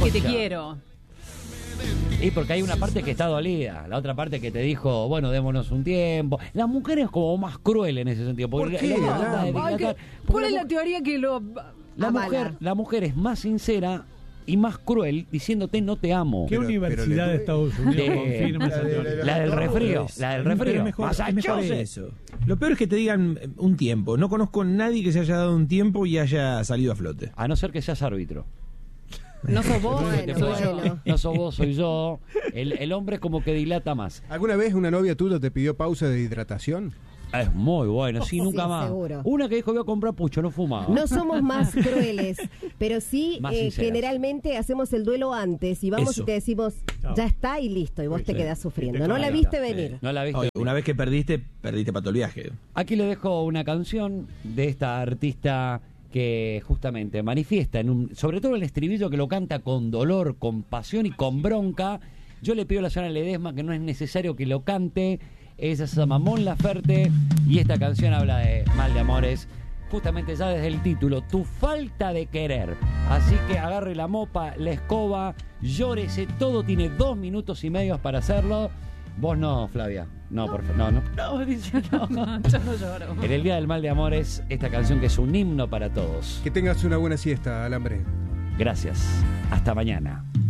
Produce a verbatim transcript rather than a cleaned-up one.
que te quiero. Y porque hay una parte que está dolida, la otra parte que te dijo, bueno, démonos un tiempo. La mujer es como más cruel en ese sentido. ¿Por Porque qué? la- Ah, la- Ay, la- que- la- ¿Cuál es la- la teoría que lo la avala? mujer, la mujer es más sincera y más cruel diciéndote no te amo. ¿Qué Pero- universidad pero le- de Estados Unidos De- confirma esa la de- teoría? La del refrío, la del Pero refrío. es mejor, es mejor Massachusetts. eso. Lo peor es que te digan eh, un tiempo. No conozco a nadie que se haya dado un tiempo y haya salido a flote. A no ser que seas árbitro. No sos vos, Te Bueno, puedo- bueno. No sos vos, soy yo. El, el hombre es como que dilata más. ¿Alguna vez una novia tuya te pidió pausa de hidratación? Es muy bueno, sí, nunca Sí, más. seguro. Una que dijo voy a comprar pucho, no fumaba. No somos más crueles, pero sí Más eh, sinceras. generalmente hacemos el duelo antes y vamos Eso. y te decimos, Chao. ya está y listo, y vos te Sí. quedás sufriendo. Y te No la cagas. viste venir. No la viste. Oye, una vez que perdiste, perdiste para todo el viaje. Aquí le dejo una canción de esta artista que justamente manifiesta, en un, sobre todo el estribillo que lo canta con dolor, con pasión y con bronca. Yo le pido a la señora Ledesma que no es necesario que lo cante. Ella se llama Mon Laferte y esta canción habla de mal de amores. Justamente ya desde el título, tu falta de querer. Así que agarre la mopa, la escoba, llórese, todo tiene dos minutos y medio para hacerlo. Vos no, Flavia. No, por favor, no, no. No, dice no. Yo no lloro. En el Día del Mal de Amores, esta canción que es un himno para todos. Que tengas una buena siesta, Alambre. Gracias. Hasta mañana.